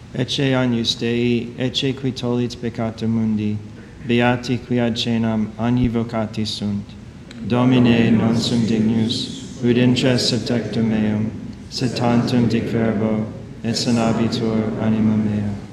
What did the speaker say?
ecce agnus Dei, ecce qui tollit peccata mundi, beati qui ad cenam agni vocati sunt. Domine, non sum dignus, ud intres subtectum meum, sed tantum dic verbo, et sanabitur anima mea.